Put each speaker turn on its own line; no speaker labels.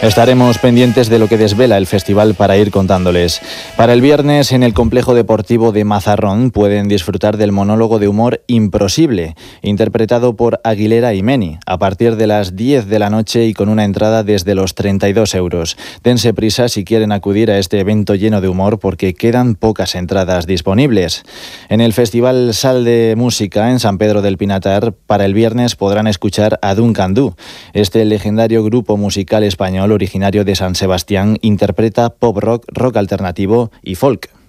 Estaremos pendientes de lo que desvela el festival para ir contándoles. Para el viernes, en el complejo deportivo de Mazarrón, pueden disfrutar del monólogo de humor Improsible, interpretado por Aguilera y Meni, a partir de las 10 de la noche y con una entrada desde los 32 euros. Dense prisa si quieren acudir a este evento lleno de humor porque quedan pocas entradas disponibles. En el Festival Sal de Música en San Pedro del Pinatar, para el viernes podrán escuchar a Duncan Du. Este legendario grupo musical español originario de San Sebastián interpreta pop rock, rock alternativo y folk.